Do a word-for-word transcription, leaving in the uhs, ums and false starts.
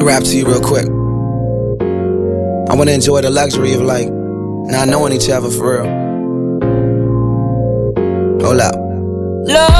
rap to you real quick. I wanna enjoy the luxury of like not knowing each other for real. Hold up. Love